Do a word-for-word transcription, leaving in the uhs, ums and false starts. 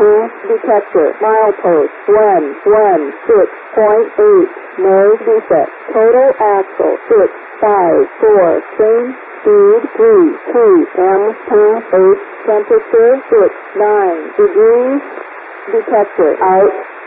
two detector. Milepost one one six point eight. No defect. Total axle six five four. Same speed three two M two eight. Temperature six nine degrees. Detector out.